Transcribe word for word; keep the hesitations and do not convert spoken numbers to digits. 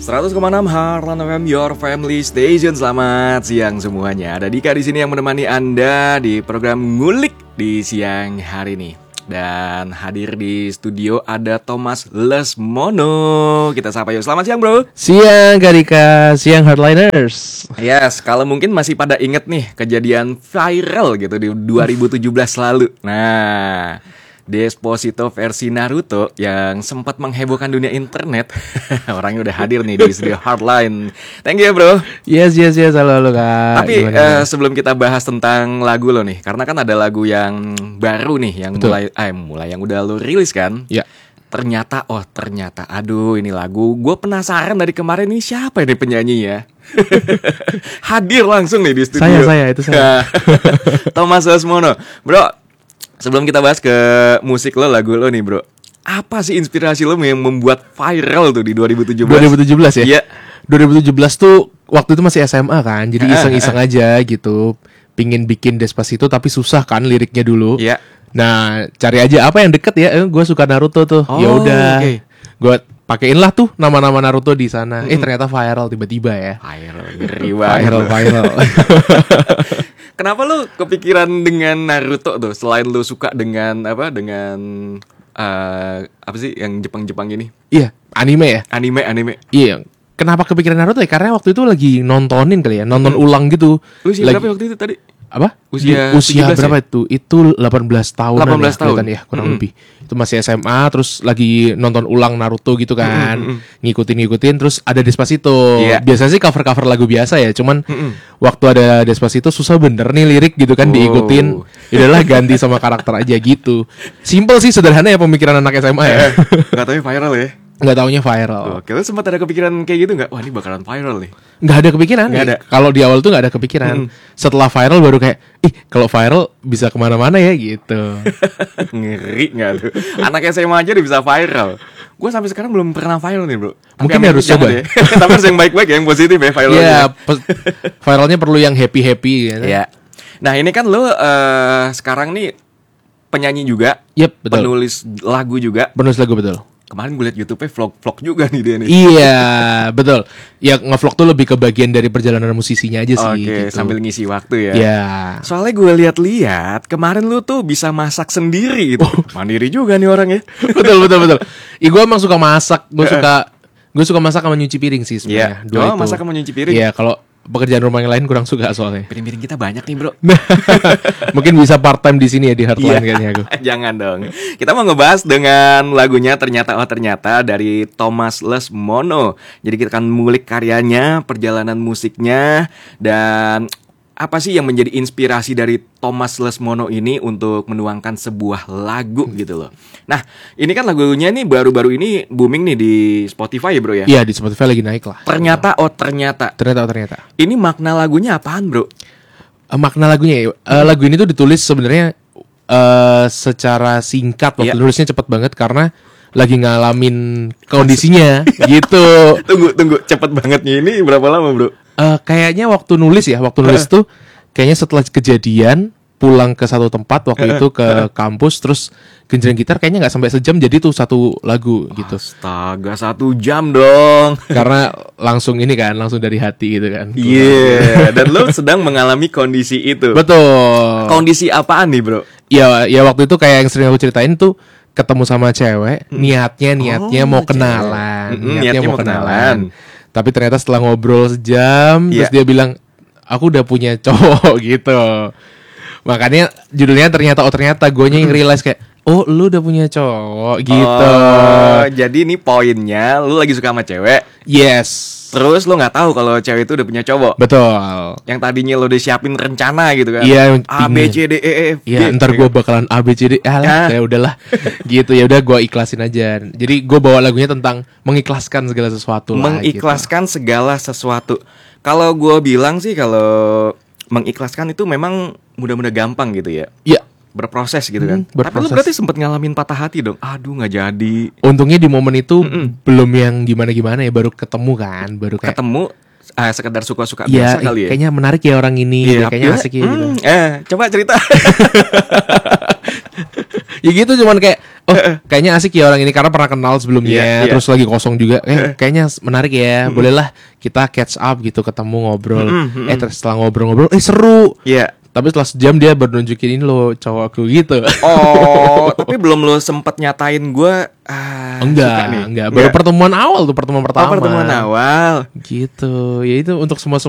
seratus koma enam Heartland F M, your family station. Selamat siang semuanya. Ada Dika di sini yang menemani Anda di program Ngulik di siang hari ini. Dan hadir di studio ada Thomas Lesmono. Kita sapa yuk. Selamat siang, bro. Siang Kak Dika, siang Heartliners. Yes, kalau mungkin masih pada inget nih kejadian viral gitu di dua ribu tujuh belas lalu. Nah, Desposito versi Naruto yang sempat menghebohkan dunia internet. Orangnya udah hadir nih di studio Heartline. Thank you, bro. Yes, yes, yes. Halo, halo Kak. Tapi uh, sebelum kita bahas tentang lagu lo nih, karena kan ada lagu yang baru nih yang Betul. mulai eh mulai yang udah lo rilis kan? Ya. Ternyata oh ternyata aduh ini lagu gue penasaran dari kemarin, ini siapa ini penyanyinya? Hadir langsung nih di studio. Saya saya itu saya. Thomas Lesmono. Bro, sebelum kita bahas ke musik lo, lagu lo nih, bro, apa sih inspirasi lo yang membuat viral tuh di dua ribu tujuh belas? dua ribu tujuh belas ya? Iya. dua ribu tujuh belas tuh waktu itu masih S M A kan, jadi iseng-iseng aja gitu. Pingin bikin Despacito tapi susah kan liriknya dulu. Iya. Nah, cari aja apa yang deket ya. Eh, gue suka Naruto tuh. Oh, ya udah. Okay. Gue pakein lah tuh nama-nama Naruto di sana. Mm-hmm. Eh ternyata viral tiba-tiba ya. Viral, ngeri banget. Viral, viral. Kenapa lu kepikiran dengan Naruto tuh? Selain lu suka dengan apa? Dengan uh, apa sih yang Jepang-Jepang ini? Iya, anime ya. Anime, anime. Iya. Kenapa kepikiran Naruto ya? Karena waktu itu lagi nontonin kali ya, nonton hmm. ulang gitu. Usia lagi... berapa waktu itu tadi? Apa? Usia usia berapa ya? itu? Itu delapan belas tahun. delapan belas tahun ya, kurang mm-hmm. lebih. Itu masih S M A, terus lagi nonton ulang Naruto gitu kan. Mm-hmm. Ngikutin-ngikutin, terus ada Despacito. Yeah. Biasanya sih cover-cover lagu biasa ya, cuman mm-hmm. waktu ada Despacito susah bener nih lirik gitu kan, oh. diikutin. Yaudahlah ganti sama karakter aja gitu. Simple sih, sederhana ya pemikiran anak S M A ya. Gak tau ya viral ya. Nggak taunya viral. Oke, lu sempat ada kepikiran kayak gitu nggak? Wah, ini bakalan viral nih. Nggak ada kepikiran. Nggak ada. Kalau di awal tuh nggak ada kepikiran. Hmm. Setelah viral baru kayak, ih kalau viral bisa kemana-mana ya gitu. Ngeri nggak tuh? Anak S M A aja udah bisa viral. Gue sampai sekarang belum pernah viral nih, bro. Mungkin harus coba ya. Tapi harus yang baik-baik ya, yang positif ya viralnya. Iya, pe- viralnya perlu yang happy-happy. Gitu. Iya. Nah ini kan lo uh, sekarang nih penyanyi juga, yep, betul. Penulis lagu juga. Penulis lagu, betul. Kemarin gue liat YouTube-nya vlog-vlog juga nih dia nih. Iya, betul. Ya ngevlog tuh lebih ke bagian dari perjalanan musisinya aja sih. Oke, gitu. Sambil ngisi waktu ya. Iya. Soalnya gue lihat-lihat kemarin lu tuh bisa masak sendiri gitu. Oh. Mandiri juga nih orangnya. Betul, betul, betul. Ih, gue emang suka masak. Gue suka gue suka masak sama nyuci piring sih sebenarnya. Iya. Oh, masak sama nyuci piring. Iya, kalau pekerjaan rumah yang lain kurang suka soalnya. Piring-piring kita banyak nih, bro. Mungkin bisa part time di sini ya di Heartline kayaknya aku. Jangan dong. Kita mau ngebahas dengan lagunya Ternyata Oh Ternyata dari Thomas Lesmono. Jadi kita akan mengulik karyanya, perjalanan musiknya, dan apa sih yang menjadi inspirasi dari Thomas Lesmono ini untuk menuangkan sebuah lagu gitu loh. Nah, ini kan lagunya nih baru-baru ini booming nih di Spotify ya, bro ya? Iya, di Spotify lagi naik lah. Ternyata oh ternyata. Ternyata oh ternyata. Ini makna lagunya apaan, bro? Uh, makna lagunya ya, uh, lagu ini tuh ditulis sebenarnya uh, secara singkat. Waktu yeah. nulisnya cepet banget karena lagi ngalamin kondisinya gitu. Tunggu, tunggu, cepet banget nih. Ini berapa lama, bro? Uh, kayaknya waktu nulis ya, waktu nulis tuh kayaknya setelah kejadian pulang ke satu tempat waktu itu ke kampus, terus genjreng gitar kayaknya nggak sampai sejam jadi tuh satu lagu gitu. Astaga, satu jam dong. Karena langsung ini kan, langsung dari hati gitu kan. Iya. Yeah. Dan lo sedang mengalami kondisi itu. Betul. Kondisi apaan nih, bro? Ya, ya waktu itu kayak yang sering aku ceritain tuh, ketemu sama cewek, hmm. niatnya niatnya oh, mau kenalan, hmm, niatnya, niatnya mau kenalan. kenalan. Tapi ternyata setelah ngobrol sejam, yeah. terus dia bilang, aku udah punya cowok gitu. Makanya judulnya Ternyata Oh Ternyata. Gue yang realize kayak, oh lu udah punya cowok gitu. Oh, jadi ini poinnya, lu lagi suka sama cewek. Yes. Terus lu gak tahu kalau cewek itu udah punya cowok. Betul. Yang tadinya lu udah siapin rencana gitu kan. Iya. A B C D E F G. Iya, ntar gue bakalan A B C D. Alah, ya udahlah. Gitu, ya udah gue ikhlasin aja. Jadi gue bawa lagunya tentang mengikhlaskan segala sesuatu lah. Mengikhlaskan gitu. segala sesuatu. Kalau gue bilang sih kalau mengikhlaskan itu memang mudah-mudah gampang gitu ya. Iya. Berproses gitu kan. Hmm, Tapi lu berarti sempet ngalamin patah hati dong. Aduh gak jadi. Untungnya di momen itu Mm-mm. belum yang gimana-gimana ya. Baru ketemu kan. Baru kayak ketemu ah, sekedar suka-suka ya, biasa kali ya. Kayaknya menarik ya orang ini, Iya, gitu, kayaknya ya, asik ya hmm, gitu. Eh, coba cerita. Ya gitu, cuman kayak oh kayaknya asik ya orang ini karena pernah kenal sebelumnya, yeah, yeah. terus lagi kosong juga, eh kayaknya menarik ya, mm-hmm. bolehlah kita catch up gitu, ketemu ngobrol, mm-hmm. eh terus setelah ngobrol-ngobrol, eh seru, yeah. Tapi setelah sejam dia baru nunjukin ini lo cowokku gitu. Oh, tapi belum lo sempet nyatain gue. Ah, enggak, nih. enggak. Baru enggak. Pertemuan awal tuh, pertemuan pertama. Oh, pertemuan awal. Gitu. Ya itu untuk semua